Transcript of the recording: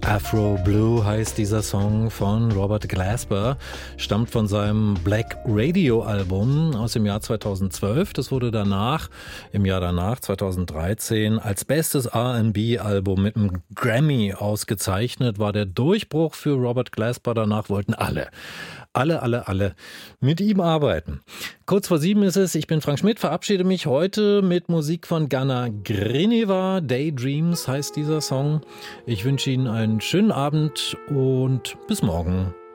Afro Blue heißt dieser Song von Robert Glasper, stammt von seinem Black Radio Album aus dem Jahr 2012. Das wurde im Jahr danach, 2013, als bestes R&B-Album mit einem Grammy ausgezeichnet, war der Durchbruch für Robert Glasper. Danach wollten alle mit ihm arbeiten. Kurz vor 7 ist es. Ich bin Frank Schmidt, verabschiede mich heute mit Musik von Ghana Greneva. Daydreams heißt dieser Song. Ich wünsche Ihnen einen schönen Abend und bis morgen.